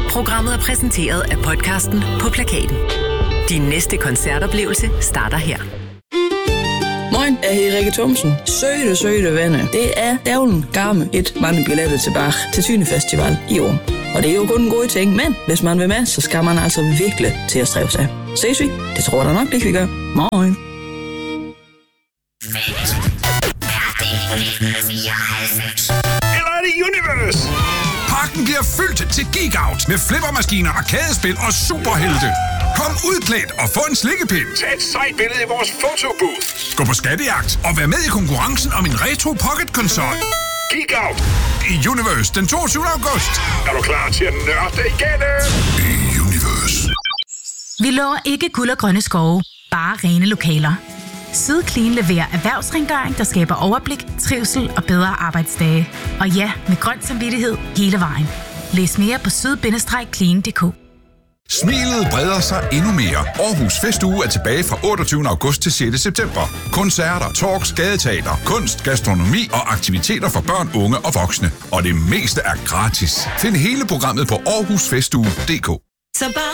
Programmet er præsenteret af podcasten På Plakaten. Din næste koncertoplevelse starter her. Moin, jeg hedder Rikke Thomsen. Søde venner. Det er dævlen gammel et mange billetter tilbage til Tyne Festival i år. Og det er jo kun en god ting, men hvis man vil med, så skal man altså virkelig til at stræve sig. Ses vi? Det tror jeg nok, det vi gør. Moin. Eller er det Universe? Parken bliver fyldt til gig-out med flippermaskiner, arkadespil og superhelte. Kom udklædt og få en slikkepind. Tag et sejt billede i vores fotobooth. Gå på skattejagt og vær med i konkurrencen om en retro pocket-konsol. Geek-out i Universe den 22. august. Er du klar til at nørde igen? I Universe. Vi lover ikke guld og grønne skove, bare rene lokaler. Sydclean leverer erhvervsrengøring, der skaber overblik, trivsel og bedre arbejdsdage. Og ja, med grøn samvittighed hele vejen. Læs mere på syd-clean.dk. Smilet breder sig endnu mere. Aarhus Festuge er tilbage fra 28. august til 6. september. Koncerter, talks, gadeteater, kunst, gastronomi og aktiviteter for børn, unge og voksne. Og det meste er gratis. Find hele programmet på aarhusfestuge.dk.